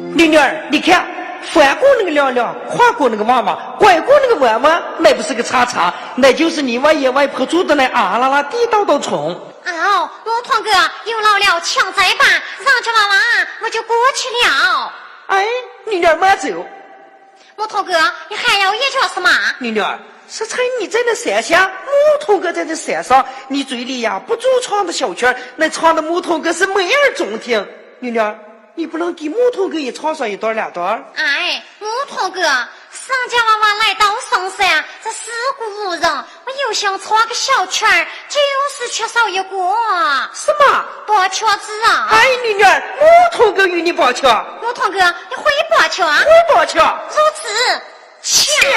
女儿，你看，翻过那个亮亮，跨过那个妈妈，拐过那个弯弯，那不是个叉叉，那就是你外爷外婆住的那啊啦啦地道道虫。 哦，木头哥有老了，抢在吧，让着娃娃，我就过去了。 哎，女儿慢走。 木头哥，你还要也叫什么？ 女儿，是猜你在那山下，木头哥在这山上，你嘴里呀不住唱的小曲儿，那唱的木头哥是美而中听。女儿，你不能给木头哥也唱上一段两段？ 哎，木头哥，上家娃娃来到深山，这四顾无人，我又想唱个小曲儿，就是缺少一个什么八曲子啊！ 哎，女儿，木头哥与你八曲。 木头哥，你会八曲？ 会八曲。 如此，